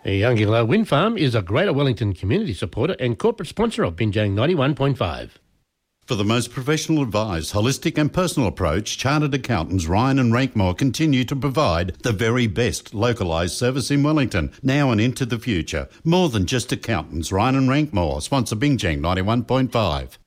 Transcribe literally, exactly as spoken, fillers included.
Youngilla Wind Farm is a Greater Wellington community supporter and corporate sponsor of Binjang ninety-one point five. For the most professional advised, holistic and personal approach, Chartered Accountants Ryan and Rankmore continue to provide the very best localised service in Wellington, now and into the future. More than just accountants, Ryan and Rankmore sponsor Binjang ninety-one point five.